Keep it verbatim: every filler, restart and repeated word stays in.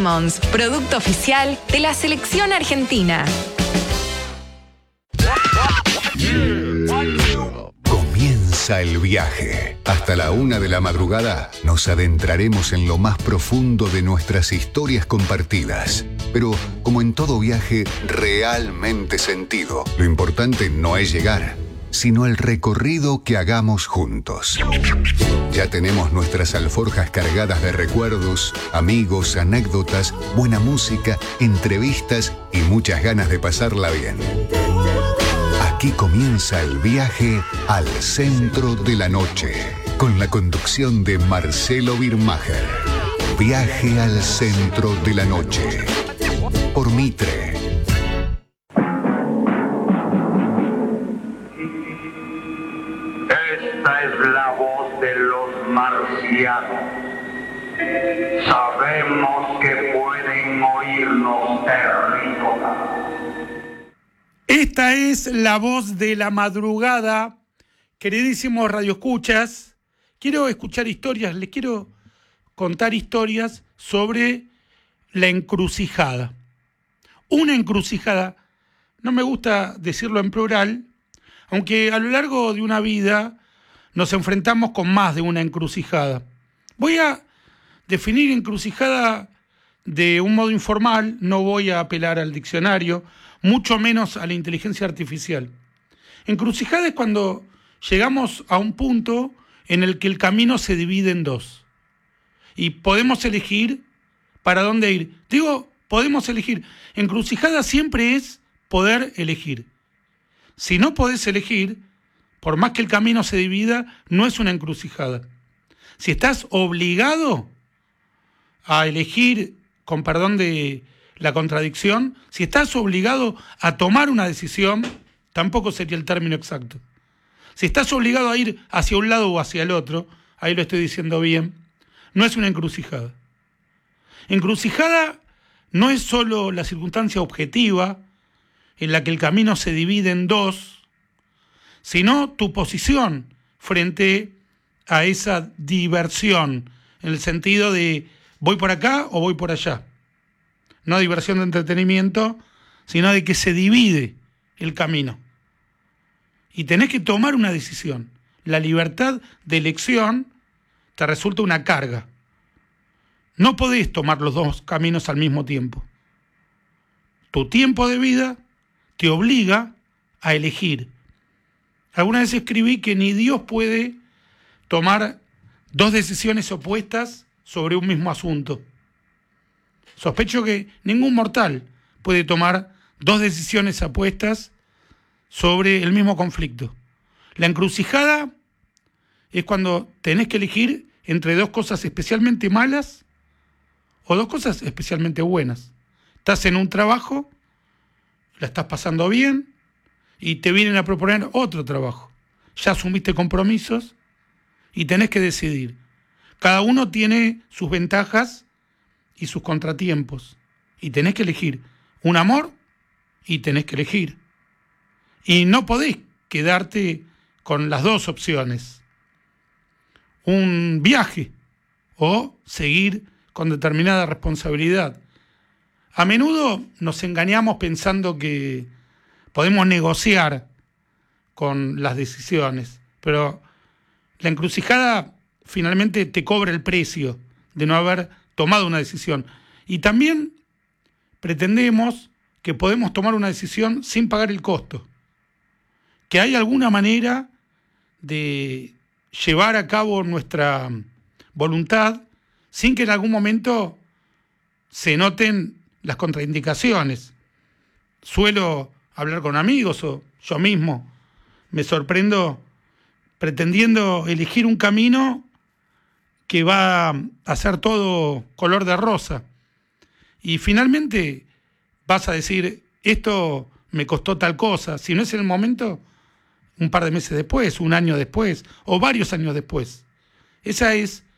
Lemons, producto oficial de la selección argentina. Comienza el viaje. Hasta la una de la madrugada nos adentraremos en lo más profundo de nuestras historias compartidas. Pero, como en todo viaje, realmente sentido. Lo importante no es llegar, sino el recorrido que hagamos juntos. Ya tenemos nuestras alforjas cargadas de recuerdos, amigos, anécdotas, buena música, entrevistas y muchas ganas de pasarla bien. Aquí comienza el viaje al centro de la noche, con la conducción de Marcelo Birmacher. Viaje al centro de la noche, por Mitre. Esta es la voz de los marcianos. Sabemos que pueden oírnos terrícolas. Esta es la voz de la madrugada, queridísimos radioescuchas. Quiero escuchar historias, les quiero contar historias sobre la encrucijada. Una encrucijada, no me gusta decirlo en plural, aunque a lo largo de una vida nos enfrentamos con más de una encrucijada. Voy a definir encrucijada de un modo informal, no voy a apelar al diccionario, mucho menos a la inteligencia artificial. Encrucijada es cuando llegamos a un punto en el que el camino se divide en dos y podemos elegir para dónde ir. Digo, podemos elegir. Encrucijada siempre es poder elegir. Si no podés elegir, por más que el camino se divida, no es una encrucijada. Si estás obligado a elegir, con perdón de la contradicción, si estás obligado a tomar una decisión, tampoco sería el término exacto. Si estás obligado a ir hacia un lado o hacia el otro, ahí lo estoy diciendo bien, no es una encrucijada. Encrucijada no es solo la circunstancia objetiva en la que el camino se divide en dos, sino tu posición frente a esa diversión, en el sentido de voy por acá o voy por allá. No diversión de entretenimiento, sino de que se divide el camino. Y tenés que tomar una decisión. La libertad de elección te resulta una carga. No podés tomar los dos caminos al mismo tiempo. Tu tiempo de vida te obliga a elegir. Alguna vez escribí que ni Dios puede tomar dos decisiones opuestas sobre un mismo asunto. Sospecho que ningún mortal puede tomar dos decisiones opuestas sobre el mismo conflicto. La encrucijada es cuando tenés que elegir entre dos cosas especialmente malas o dos cosas especialmente buenas. Estás en un trabajo, la estás pasando bien y te vienen a proponer otro trabajo. Ya asumiste compromisos y tenés que decidir. Cada uno tiene sus ventajas y sus contratiempos. Y tenés que elegir un amor y tenés que elegir. Y no podés quedarte con las dos opciones. Un viaje o seguir con determinada responsabilidad. A menudo nos engañamos pensando que podemos negociar con las decisiones, pero la encrucijada finalmente te cobra el precio de no haber tomado una decisión. Y también pretendemos que podemos tomar una decisión sin pagar el costo, que hay alguna manera de llevar a cabo nuestra voluntad sin que en algún momento se noten las contraindicaciones. Suelo hablar con amigos o yo mismo me sorprendo pretendiendo elegir un camino que va a ser todo color de rosa. Y finalmente vas a decir, esto me costó tal cosa. Si no es en el momento, un par de meses después, un año después, o varios años después. Esa es